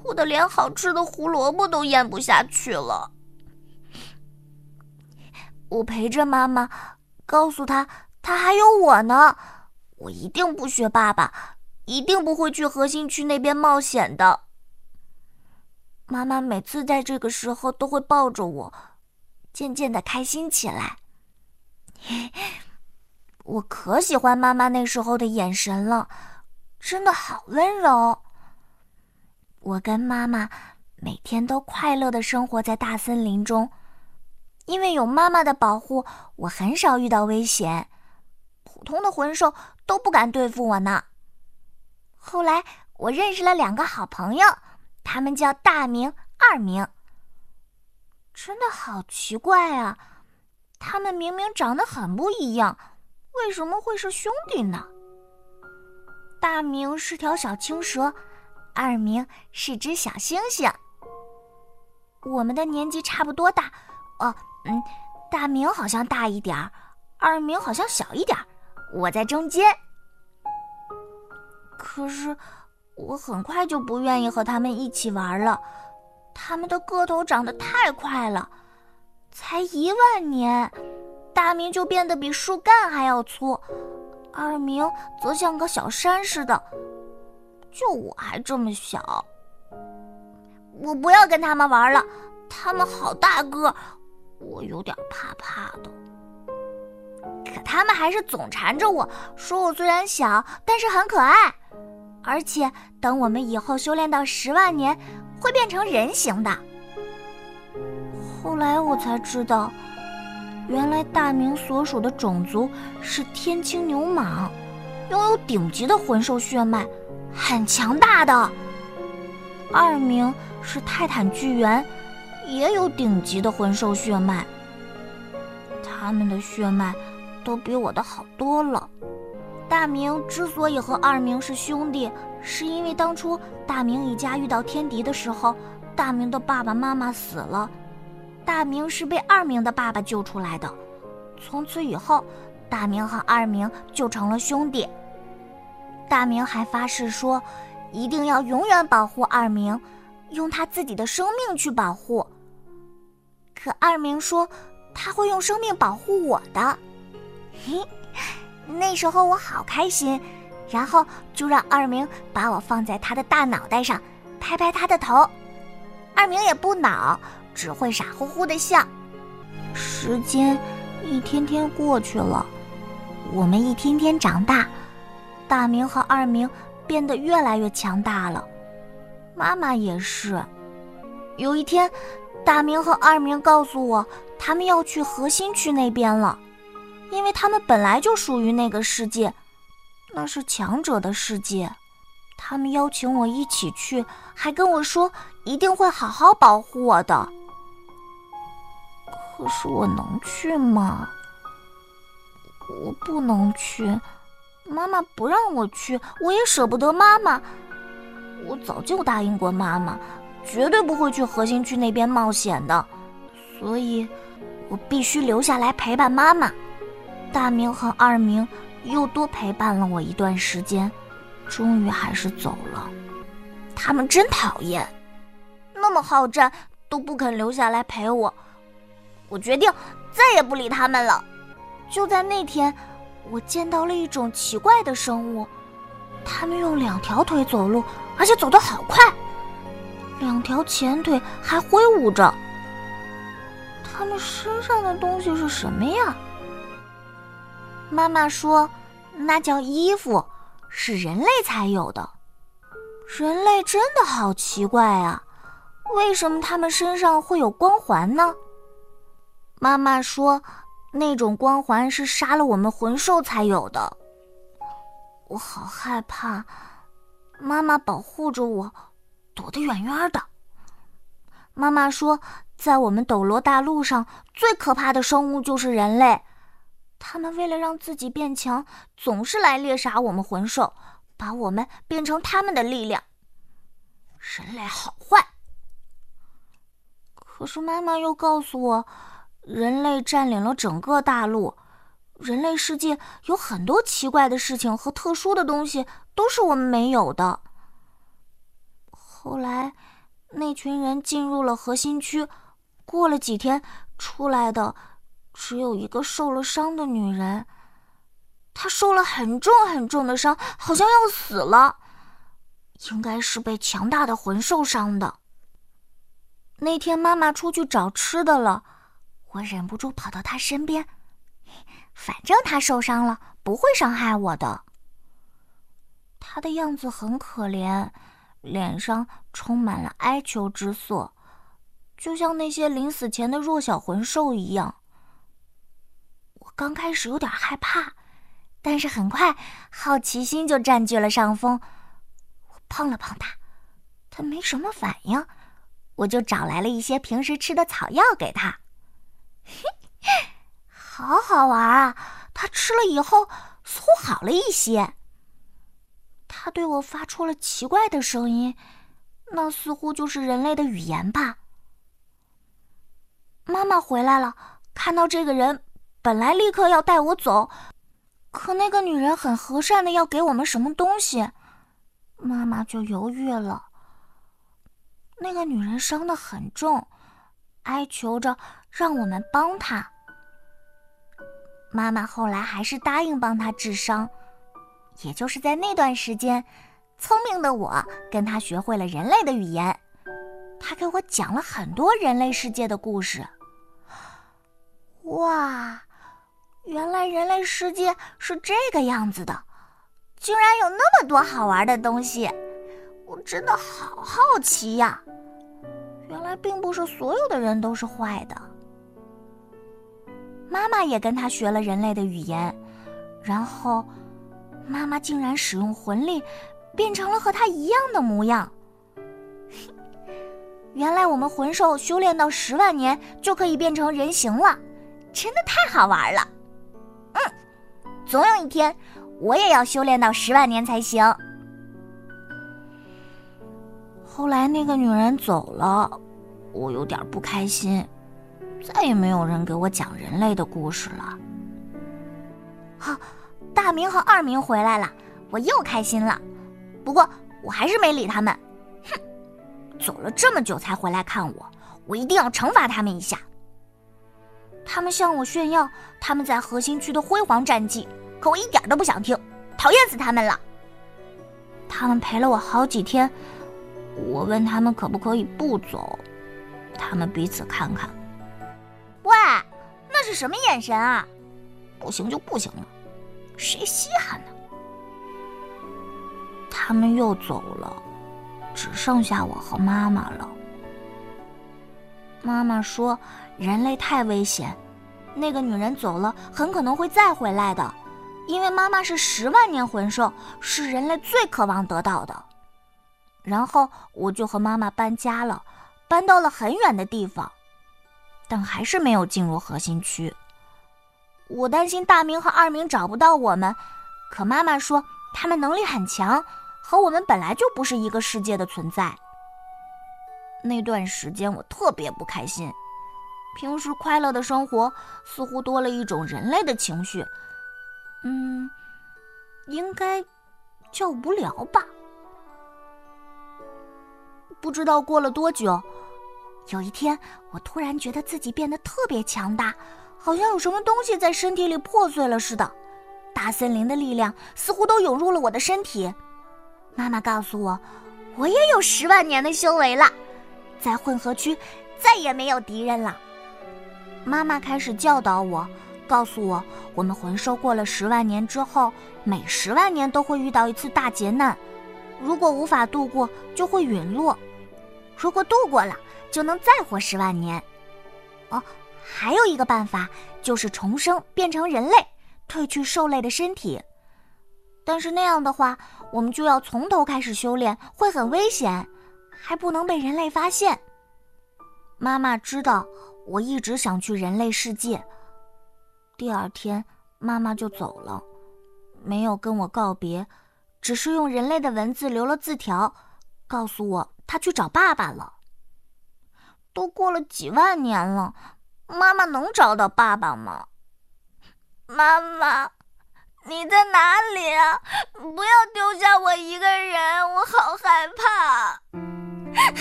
哭得连好吃的胡萝卜都咽不下去了。我陪着妈妈，告诉她，她还有我呢。我一定不学爸爸，一定不会去核心区那边冒险的。妈妈每次在这个时候都会抱着我，渐渐地开心起来。我可喜欢妈妈那时候的眼神了，真的好温柔。我跟妈妈每天都快乐地生活在大森林中，因为有妈妈的保护，我很少遇到危险，普通的魂兽都不敢对付我呢。后来我认识了2个好朋友，他们叫大明、二明。真的好奇怪啊，他们明明长得很不一样，为什么会是兄弟呢？大明是条小青蛇，二明是只小猩猩。我们的年纪差不多大，大明好像大一点儿，二明好像小一点儿，我在中间。可是我很快就不愿意和他们一起玩了，他们的个头长得太快了，才10000年，大明就变得比树干还要粗，二明则像个小山似的，就我还这么小。我不要跟他们玩了，他们好大个，我有点怕怕的。可他们还是总缠着我，说我虽然小，但是很可爱，而且等我们以后修炼到10万年，会变成人形的。后来我才知道，原来大明所属的种族是天青牛蟒，拥有顶级的魂兽血脉，很强大的。二明是泰坦巨猿，也有顶级的魂兽血脉，他们的血脉都比我的好多了。大明之所以和二明是兄弟，是因为当初大明一家遇到天敌的时候，大明的爸爸妈妈死了，大明是被二明的爸爸救出来的。从此以后，大明和二明就成了兄弟。大明还发誓说，一定要永远保护二明，用他自己的生命去保护。可二明说，他会用生命保护我的。那时候我好开心，然后就让二明把我放在他的大脑袋上，拍拍他的头。二明也不恼，只会傻乎乎的笑。时间一天天过去了，我们一天天长大，大明和二明变得越来越强大了，妈妈也是。有一天，大明和二明告诉我，他们要去核心区那边了，因为他们本来就属于那个世界，那是强者的世界。他们邀请我一起去，还跟我说一定会好好保护我的。可是我能去吗？我不能去，妈妈不让我去，我也舍不得妈妈。我早就答应过妈妈，绝对不会去核心区那边冒险的，所以我必须留下来陪伴妈妈。大明和二明又多陪伴了我一段时间，终于还是走了。他们真讨厌，那么好战都不肯留下来陪我。我决定再也不理他们了。就在那天，我见到了一种奇怪的生物，它们用2条腿走路，而且走得好快，2条前腿还挥舞着。它们身上的东西是什么呀？妈妈说，那叫衣服，是人类才有的。人类真的好奇怪啊，为什么他们身上会有光环呢？妈妈说，那种光环是杀了我们魂兽才有的。我好害怕，妈妈保护着我，躲得远远的。妈妈说，在我们斗罗大陆上，最可怕的生物就是人类。他们为了让自己变强，总是来猎杀我们魂兽，把我们变成他们的力量。人类好坏。可是妈妈又告诉我，人类占领了整个大陆，人类世界有很多奇怪的事情和特殊的东西，都是我们没有的。 后来，那群人进入了核心区，过了几天，出来的只有一个受了伤的女人。她受了很重很重的伤，好像要死了，应该是被强大的魂兽伤的。那天妈妈出去找吃的了，我忍不住跑到她身边，反正她受伤了，不会伤害我的。她的样子很可怜，脸上充满了哀求之色，就像那些临死前的弱小魂兽一样。我刚开始有点害怕，但是很快好奇心就占据了上风。我碰了碰它，它没什么反应，我就找来了一些平时吃的草药给它。好好玩啊，它吃了以后似乎好了一些。它对我发出了奇怪的声音，那似乎就是人类的语言吧。妈妈回来了，看到这个人，本来立刻要带我走，可那个女人很和善的要给我们什么东西，妈妈就犹豫了。那个女人伤得很重，哀求着让我们帮她。妈妈后来还是答应帮她治伤，也就是在那段时间，聪明的我跟她学会了人类的语言。她给我讲了很多人类世界的故事。哇，原来人类世界是这个样子的，竟然有那么多好玩的东西，我真的好好奇呀！原来并不是所有的人都是坏的。妈妈也跟他学了人类的语言，然后妈妈竟然使用魂力变成了和他一样的模样。原来我们魂兽修炼到10万年就可以变成人形了，真的太好玩了。总有一天我也要修炼到10万年才行。后来那个女人走了，我有点不开心，再也没有人给我讲人类的故事了。好，大明和二明回来了，我又开心了。不过我还是没理他们。走了这么久才回来看我，我一定要惩罚他们一下。他们向我炫耀他们在核心区的辉煌战绩，可我一点都不想听，讨厌死他们了。他们陪了我好几天，我问他们可不可以不走，他们彼此看看。喂，那是什么眼神啊？不行就不行了，谁稀罕呢？他们又走了，只剩下我和妈妈了。妈妈说人类太危险，那个女人走了很可能会再回来的，因为妈妈是10万年魂兽，是人类最渴望得到的。然后我就和妈妈搬家了，搬到了很远的地方，但还是没有进入核心区。我担心大明和二明找不到我们，可妈妈说他们能力很强，和我们本来就不是一个世界的存在。那段时间我特别不开心，平时快乐的生活似乎多了一种人类的情绪，应该叫无聊吧。不知道过了多久，有一天我突然觉得自己变得特别强大，好像有什么东西在身体里破碎了似的，大森林的力量似乎都涌入了我的身体。妈妈告诉我，我也有10万年的修为了，在混合区再也没有敌人了。妈妈开始教导我，告诉我我们魂兽过了10万年之后，每10万年都会遇到一次大劫难，如果无法度过就会陨落，如果度过了就能再活10万年。还有一个办法，就是重生变成人类，褪去兽类的身体，但是那样的话我们就要从头开始修炼，会很危险，还不能被人类发现。妈妈知道我一直想去人类世界。第2天妈妈就走了，没有跟我告别，只是用人类的文字留了字条，告诉我她去找爸爸了。都过了几万年了，妈妈能找到爸爸吗？妈妈， 你在哪里啊？不要丢下我一个人，我好害怕。